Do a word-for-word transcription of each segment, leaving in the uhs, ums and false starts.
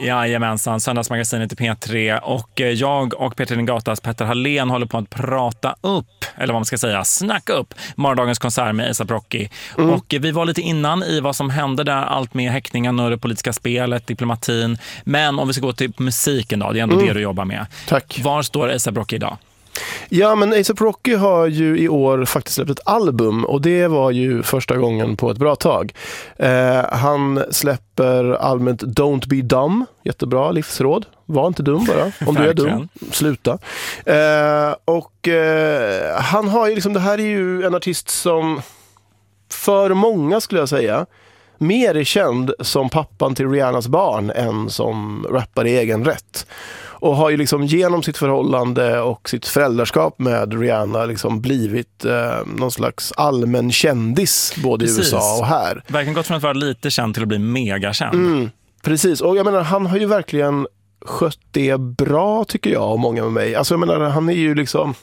Jajamensan, Söndagsmagasinet i P tre och jag och Peter Gatas Petter Hallén håller på att prata upp, eller vad man ska säga, snacka upp morgondagens konsert med A$AP Rocky. Mm. Och vi var lite innan i vad som hände där, allt med häktningen och det politiska spelet, diplomatin. Men om vi ska gå till musiken då, det är ändå mm. det du jobbar med. Tack. Var står A$AP Rocky idag? Ja, men A$AP Rocky har ju i år faktiskt släppt ett album och det var ju första gången på ett bra tag. Eh, han släpper albumet Don't Be Dumb, jättebra livsråd. Var inte dum bara. Om du är dum, sluta. Eh, och eh, han har ju liksom, det här är ju en artist som för många skulle jag säga mer är känd som pappan till Rihannas barn än som rappare i egen rätt. Och har ju liksom genom sitt förhållande och sitt föräldraskap med Rihanna liksom blivit eh, någon slags allmän kändis både precis. I U S A och här. Verkligen gått från att vara lite känd till att bli megakänd. Mm, precis, och jag menar han har ju verkligen skött det bra tycker jag och många med mig. Alltså jag menar han är ju liksom...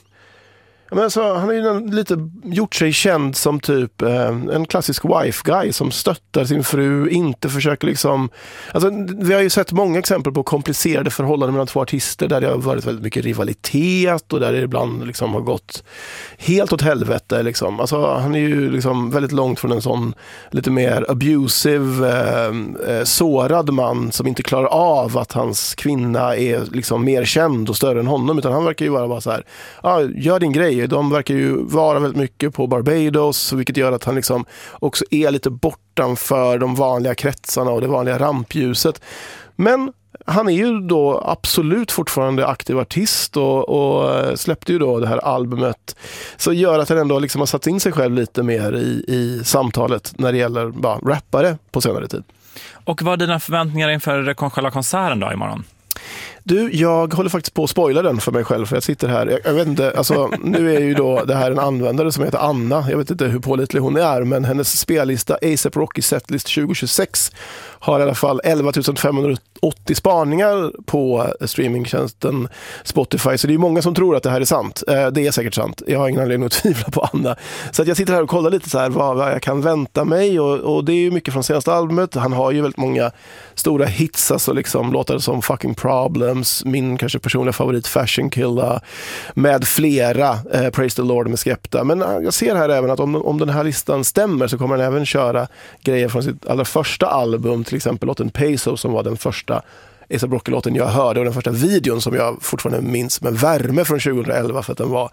Men alltså, han har ju lite gjort sig känd som typ eh, en klassisk wife guy som stöttar sin fru, inte försöker liksom... Alltså, vi har ju sett många exempel på komplicerade förhållanden mellan två artister där det har varit väldigt mycket rivalitet och där det ibland liksom har gått helt åt helvete. Liksom. Alltså, han är ju liksom väldigt långt från en sån lite mer abusive, eh, eh, sårad man som inte klarar av att hans kvinna är liksom mer känd och större än honom, utan han verkar ju vara bara så här, ah, gör din grej. De verkar ju vara väldigt mycket på Barbados, vilket gör att han liksom också är lite bortanför de vanliga kretsarna och det vanliga rampljuset. Men han är ju då absolut fortfarande aktiv artist och, och släppte ju då det här albumet. Så gör att han ändå liksom har satt in sig själv lite mer i, i samtalet när det gäller bara rappare på senare tid. Och vad är dina förväntningar inför själva konserten då imorgon? Du, jag håller faktiskt på att spoila den för mig själv för jag sitter här, jag, jag vet inte, alltså nu är ju då det här en användare som heter Anna, jag vet inte hur pålitlig hon är, men hennes spellista A$AP Rocky Setlist tjugo tjugosex har i alla fall elva tusen femhundraåttio spaningar på streamingtjänsten Spotify, så det är många som tror att det här är sant. Det är säkert sant, jag har ingen anledning att tvivla på Anna. Så att jag sitter här och kollar lite så här vad, vad jag kan vänta mig och, och det är ju mycket från senaste albumet. Han har ju väldigt många stora hits, alltså liksom låtar som Fucking Problems, min kanske personliga favorit Fashion Killer, med flera, eh, Praise the Lord med Skepta. Men eh, jag ser här även att om, om den här listan stämmer så kommer han även köra grejer från sitt allra första album, till exempel låten Peso som var den första A$AP Rocky-låten jag hörde och den första videon som jag fortfarande minns med värme från tjugoelva för att den var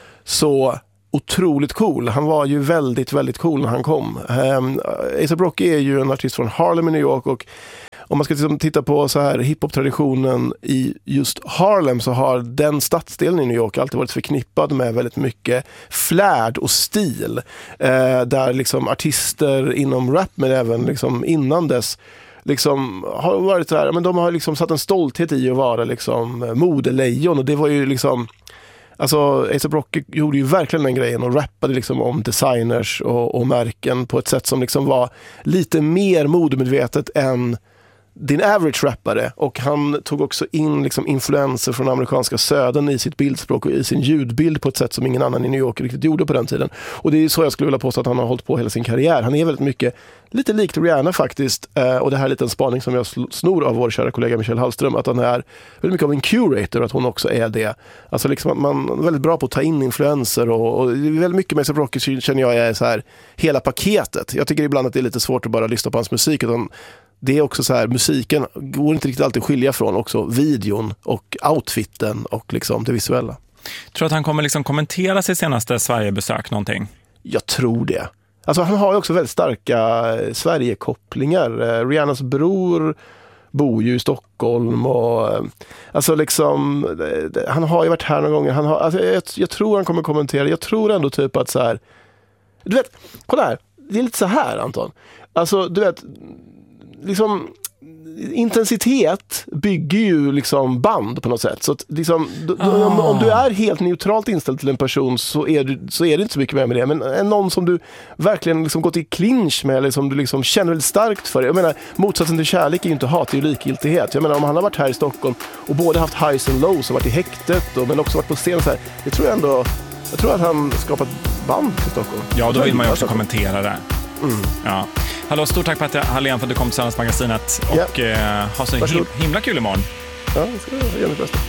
så otroligt cool. Han var ju väldigt, väldigt cool när han kom. Um, A$AP Rocky är ju en artist från Harlem i New York och om man ska liksom titta på så här hiphop-traditionen i just Harlem så har den stadsdelen i New York alltid varit förknippad med väldigt mycket flärd och stil. Eh, där liksom artister inom rap men även liksom innan dess liksom har varit så här, men de har liksom satt en stolthet i att vara liksom modelejon och det var ju liksom alltså A$AP Rocky gjorde ju verkligen den grejen och rappade liksom om designers och, och märken på ett sätt som liksom var lite mer modemedvetet än din average rappare, och han tog också in liksom influenser från amerikanska södern i sitt bildspråk och i sin ljudbild på ett sätt som ingen annan i New York riktigt gjorde på den tiden. Och det är så jag skulle vilja påstå att han har hållit på hela sin karriär. Han är väldigt mycket, lite likt Rihanna faktiskt, och det här är lite en spaning som jag snor av vår kära kollega Michelle Hallström, att han är väldigt mycket av en curator och att hon också är det. Alltså liksom att man är väldigt bra på att ta in influenser och, och väldigt mycket med A$AP Rocky känner jag är så här hela paketet. Jag tycker ibland att det är lite svårt att bara lyssna på hans musik, utan det är också så här, musiken går inte riktigt alltid skilja från också videon och outfiten och liksom det visuella. Tror du att han kommer liksom kommentera sitt senaste Sverigebesök någonting? Jag tror det. Alltså han har ju också väldigt starka Sverige-kopplingar. Rihannas bror bor ju i Stockholm och alltså liksom han har ju varit här några gånger. Han har, alltså jag, jag tror han kommer kommentera. Jag tror ändå typ att så här, du vet, kolla här. Det är lite så här, Anton. Alltså du vet, liksom intensitet bygger ju liksom band på något sätt. Så att liksom, oh. om, om du är helt neutralt inställd till en person så är, du, så är det inte så mycket med det. Men är någon som du verkligen liksom gått i clinch med eller som du liksom känner väldigt starkt för. Jag menar, motsatsen till kärlek är ju inte hat, det är ju likgiltighet. Jag menar, om han har varit här i Stockholm och både haft highs and lows och varit i häktet och, men också varit på scen så här, det tror jag ändå, jag tror att han skapat band i Stockholm. Ja, då vill man ju också kommentera det. Mm. Ja. Hallå, stort tack Petter Hallén för att du kom till Söndagsmagasinet och ja. eh, ha så him- himla kul imorgon. Ja, jag ska göra mitt bästa.